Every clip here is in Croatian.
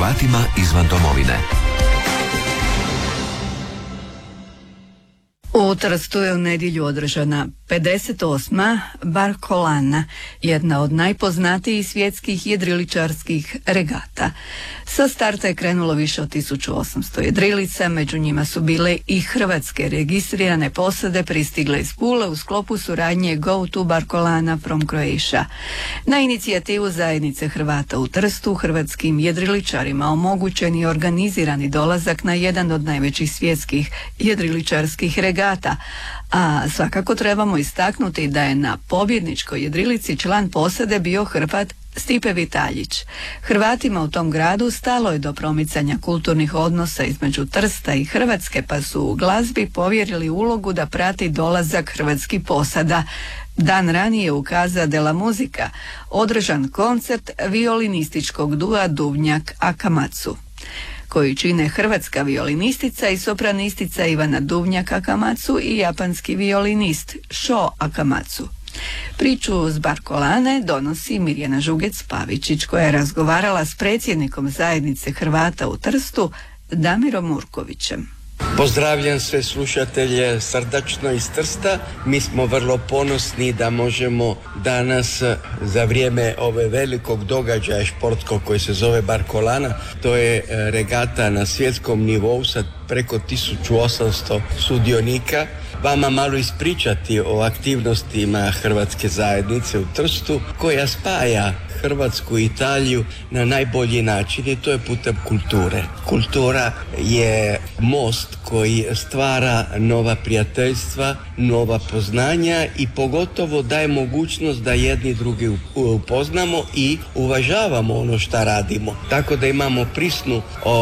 Hrvatima izvan domovine. U Trstu je u nedjelju održana 58. Barkolana, jedna od najpoznatijih svjetskih jedriličarskih regata. Sa starta je krenulo više od 1800 jedrilica, među njima su bile i hrvatske registrirane posade pristigle iz Pule u sklopu suradnje Go to Barkolana from Croatia. Na inicijativu zajednice Hrvata u Trstu, hrvatskim jedriličarima omogućen je organizirani dolazak na jedan od najvećih svjetskih jedriličarskih regata, a svakako trebamo istaknuti da je na pobjedničkoj jedrilici član posade bio Hrvat Stipe Vitaljić. Hrvatima u tom gradu stalo je do promicanja kulturnih odnosa između Trsta i Hrvatske, pa su u glazbi povjerili ulogu da prati dolazak hrvatskih posada. Dan ranije u Casa della Musica održan koncert violinističkog dua Duvnjak Akamatsu, koji čine hrvatska violinistica i sopranistica Ivana Duvnjak Akamatsu i japanski violinist Sho Akamatsu. Priču s Barkolane donosi Mirjana Žugec-Pavičić, koja je razgovarala s predsjednikom zajednice Hrvata u Trstu, Damirom Murkovićem. Pozdravljam sve slušatelje srdačno iz Trsta. Mi smo vrlo ponosni da možemo danas za vrijeme ove velikog događaja športskog koji se zove Barkolana, to je regata na svjetskom nivou sa preko 1800 sudionika, vama malo ispričati o aktivnostima Hrvatske zajednice u Trstu, koja spaja Hrvatsku i Italiju na najbolji način, i to je putem kulture. Kultura je most koji stvara nova prijateljstva, nova poznanja i pogotovo daje mogućnost da jedni drugi upoznamo i uvažavamo ono što radimo. Tako da imamo prisnu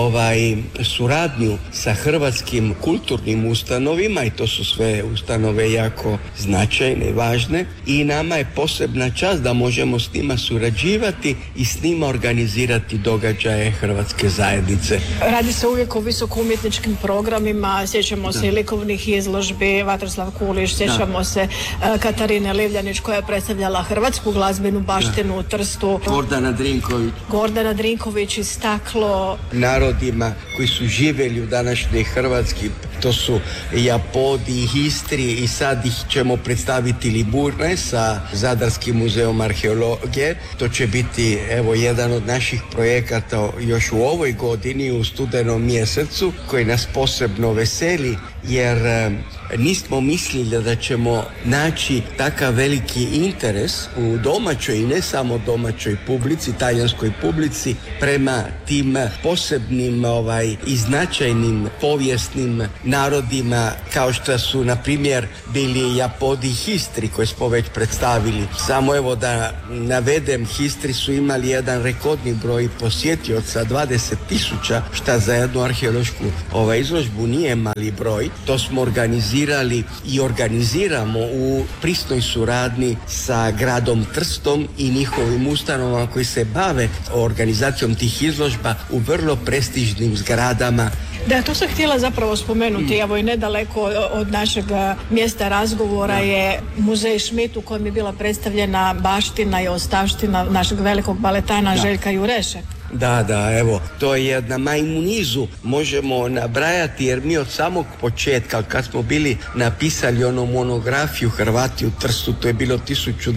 suradnju sa hrvatskim kulturnim ustanovima, i to su sve ustanove jako značajne i važne, i nama je posebna čast da možemo s njima surađivati i s njima organizirati događaje Hrvatske zajednice. Radi se uvijek o visoko umjetničkim programima, sjećamo se i likovnih izložbi, Vatroslav Kuliš, sjećamo se Katarine Livljanić koja je predstavljala hrvatsku glazbenu baštinu u Trstu. Gordana Drinković i Staklo. Narodima koji su živjeli u današnjoj Hrvatski, to su Japodi i Histri, i sad ih ćemo predstaviti Liburne sa Zadarskim muzeom arheologije. To će biti jedan od naših projekata još u ovoj godini, u studenom mjesecu, koji nas posebno veseli, jer nismo mislili da ćemo naći takav veliki interes u domaćoj i ne samo domaćoj publici, talijanskoj publici, prema tim posebnim i značajnim povijesnim narodima, kao što su na primjer bili Japodi i Histri, koje smo već predstavili. Samo da navedem, Histri su imali jedan rekordni broj posjetioca, 20.000, šta za jednu arheološku izložbu nije mali broj. To smo organizirali i organiziramo u prisnoj suradnji sa gradom Trstom i njihovim ustanovama koji se bave organizacijom tih izložba u vrlo prestižnim zgradama. Da, to sam htjela zapravo spomenuti. Evo i nedaleko od našeg mjesta razgovora je muzej Schmidt, u kojem je bila predstavljena baština i ostavština našeg velikog baletana Željka Jureše. Da, to je jedna u nizu možemo nabrajati, jer mi od samog početka, kad smo bili napisali onu monografiju Hrvati u Trstu, to je bilo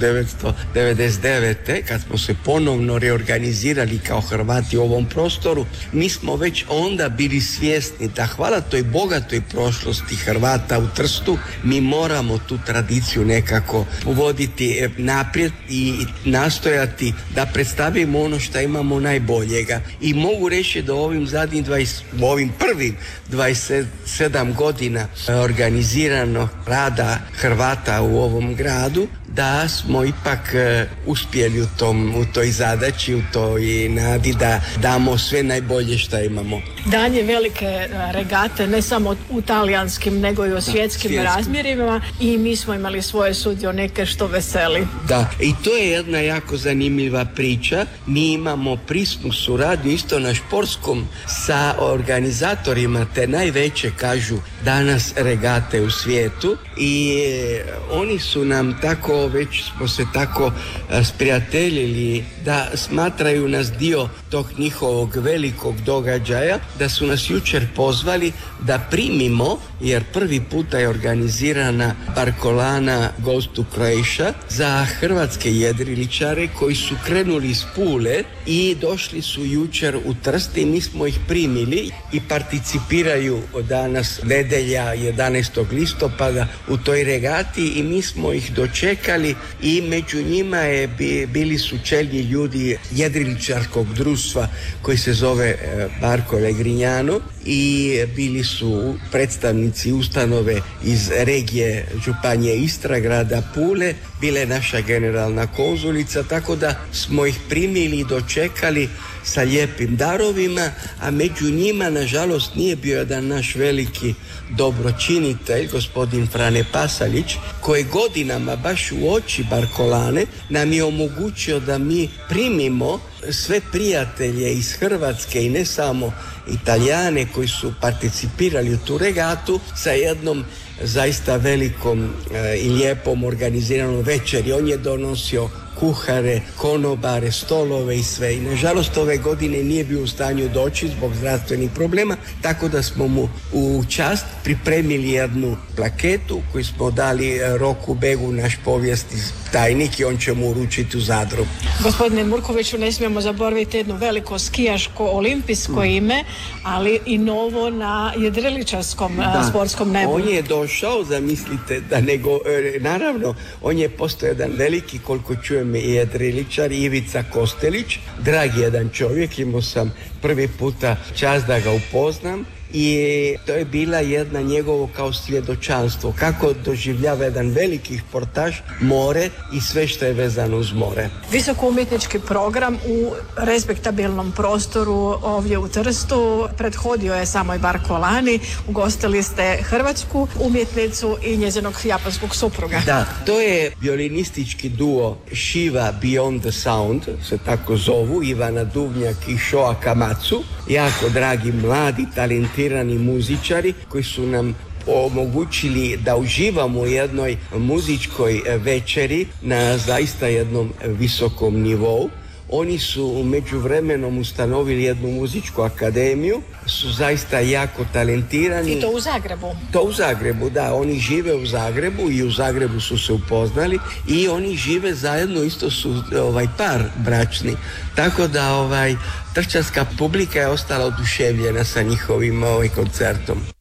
1999. kad smo se ponovno reorganizirali kao Hrvati u ovom prostoru, mi smo već onda bili svjesni da hvala toj bogatoj prošlosti Hrvata u Trstu, mi moramo tu tradiciju nekako uvoditi naprijed i nastojati da predstavimo ono što imamo najbolje. I mogu reći da ovim prvim 27 godina organiziranog rada Hrvata u ovom gradu, da smo ipak uspjeli u toj zadaći, u toj nadi da damo sve najbolje što imamo. Dan je velike regate, ne samo u talijanskim, nego i u svjetskim razmjerima, i mi smo imali svoje sudionike, što veseli. Da, i to je jedna jako zanimljiva priča. Mi imamo prisnu suradnju isto na športskom sa organizatorima te najveće, kažu danas, regate u svijetu, i oni su nam tako nekako već smo se tako sprijateljili da smatraju nas dio tog njihovog velikog događaja, da su nas jučer pozvali da primimo, jer prvi puta je organizirana Barkolana Goes to Croatia za hrvatske jedriličare koji su krenuli iz Pule i došli su jučer u Trst i mi smo ih primili i participiraju danas nedelja 11. listopada u toj regati i mi smo ih dočekali i među njima bili su čelni ljudi jedriličarskog društva koji se zove Barco Legrignano i bili su predstavnici ustanove iz regije Županije Istra, grada Pule, bile naša generalna konzulica, tako da smo ih primili i dočekali sa lijepim darovima, a među njima nažalost nije bio jedan naš veliki dobročinitelj, gospodin Frane Pasalić, koji godinama baš u oči Barkolane nam je omogućio da mi primimo sve prijatelje iz Hrvatske i ne samo Italijane koji su participirali u tu regatu sa jednom zaista velikom i lijepom organiziranom večeri. On je donosio kuhare, konobare, stolove i sve. I nažalost ove godine nije bio u stanju doći zbog zdravstvenih problema, tako da smo mu u čast pripremili jednu plaketu koju smo dali Roku Begu, naš povijesni tajnik, i on će mu uručiti u Zadru. Gospodine Murkoviću, ne smijemo zaboraviti jedno veliko skijaško olimpijsko ime, ali i novo na jedriličarskom sportskom nebu. On je došao, zamislite, naravno, on je postao jedan veliki, koliko čujem, jedriličar, Ivica Kostelić, dragi jedan čovjek, imao sam prvi puta čast da ga upoznam i to je bila jedna njegovo kao svjedočanstvo kako doživljava jedan veliki športaš more i sve što je vezano uz more. Visoko umjetnički program u respektabilnom prostoru ovdje u Trstu prethodio je samoj Barkolani. Ugostili ste hrvatsku umjetnicu i njezinog japanskog supruga. Da, to je violinistički duo Shiva Beyond the Sound, se tako zovu, Ivana Duvnjak i Shoa Kamatsu, jako dragi mladi talentirani muzičari koji su nam omogućili da uživamo u jednoj muzičkoj večeri na zaista jednom visokom nivou. Oni su u međuvremenom ustanovili jednu muzičku akademiju, su zaista jako talentirani. I to u Zagrebu? To u Zagrebu, da. Oni žive u Zagrebu i u Zagrebu su se upoznali i oni žive zajedno, isto su par bračni. Tako da tršćanska publika je ostala oduševljena sa njihovim koncertom.